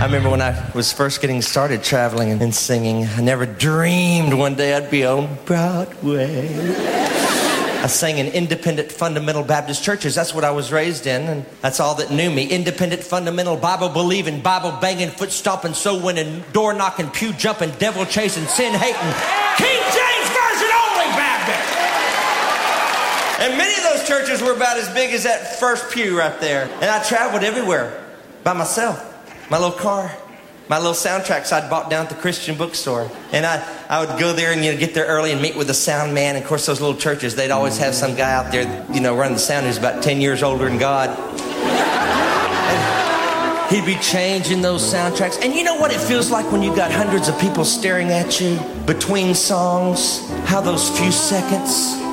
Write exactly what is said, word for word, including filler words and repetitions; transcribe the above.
remember when I was first getting started traveling and singing, I never dreamed one day I'd be on Broadway. I sang in independent fundamental Baptist churches. That's what I was raised in, and that's all that knew me. Independent fundamental, Bible-believing, Bible-banging, foot-stomping, soul-winning, door-knocking, pew-jumping, devil-chasing, sin-hating, King James Version only Baptist. And many of those churches were about as big as that first pew right there. And I traveled everywhere by myself. My little car, my little soundtracks I'd bought down at the Christian bookstore. And I, I would go there and, you know, get there early and meet with the sound man. And of course, those little churches, they'd always have some guy out there, you know, running the sound who's about ten years older than God. And he'd be changing those soundtracks. And you know what it feels like when you got hundreds of people staring at you between songs? How those few seconds